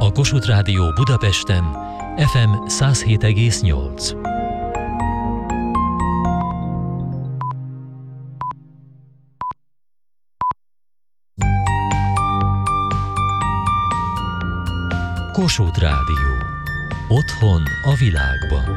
A Kossuth Rádió Budapesten FM 107,8. Kossuth Rádió. Otthon a világban.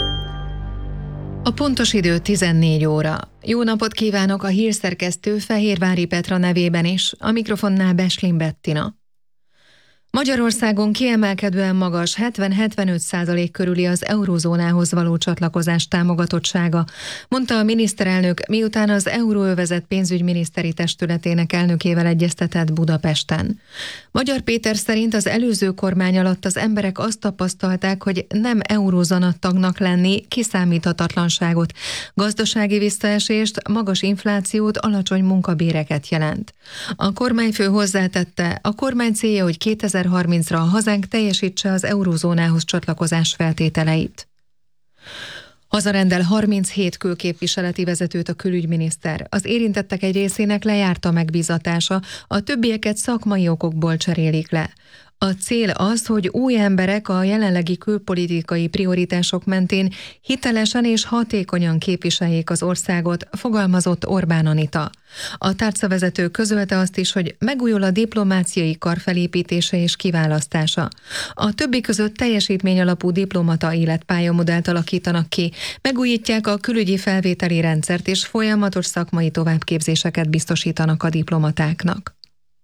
A pontos idő 14 óra. Jó napot kívánok a hírszerkesztő Fehérvári Petra nevében is, a mikrofonnál Beslin Bettina. Magyarországon kiemelkedően magas 70-75% körüli az eurózónához való csatlakozás támogatottsága, mondta a miniszterelnök, miután az Euróövezet pénzügyminiszteri testületének elnökével egyeztetett Budapesten. Magyar Péter szerint az előző kormány alatt az emberek azt tapasztalták, hogy nem eurózóna tagnak lenni kiszámíthatatlanságot, gazdasági visszaesést, magas inflációt, alacsony munkabéreket jelent. A kormányfő hozzátette, a kormány célja, hogy 2030-ra a hazánk teljesítse az eurózónához csatlakozás feltételeit. Hazarendel 37 külképviseleti vezetőt a külügyminiszter. Az érintettek egy részének lejárt a megbízatása, a többieket szakmai okokból cserélik le. A cél az, hogy új emberek a jelenlegi külpolitikai prioritások mentén hitelesen és hatékonyan képviseljék az országot, fogalmazott Orbán Anita. A tárcavezető közölte azt is, hogy megújul a diplomáciai kar felépítése és kiválasztása. A többi között teljesítmény alapú diplomata életpályamodellt alakítanak ki, megújítják a külügyi felvételi rendszert és folyamatos szakmai továbbképzéseket biztosítanak a diplomatáknak.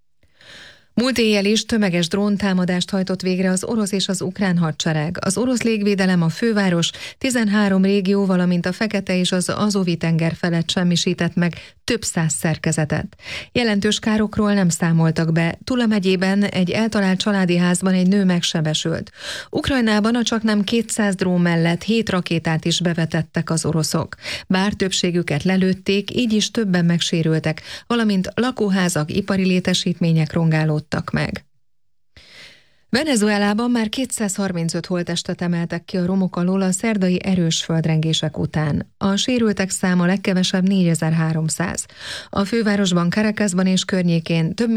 Múlt éjjel is tömeges dróntámadást hajtott végre az orosz és az ukrán hadsereg. Az orosz légvédelem a főváros, 13 régió, valamint a Fekete és az Azovi-tenger felett semmisített meg több száz szerkezetet. Jelentős károkról nem számoltak be. Tula megyében egy eltalált családi házban egy nő megsebesült. Ukrajnában a csaknem 200 drón mellett 7 rakétát is bevetettek az oroszok. Bár többségüket lelőtték, így is többen megsérültek, valamint lakóházak, ipari létesítmények rongálódtak meg. Venezuelában már 235 holttestet emeltek ki a romok alól a szerdai erős földrengések után. A sérültek száma legkevesebb 4300. A fővárosban, Caracasban és környékén több